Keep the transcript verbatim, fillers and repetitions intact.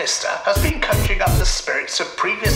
Minister has been conjuring up the spirits of previous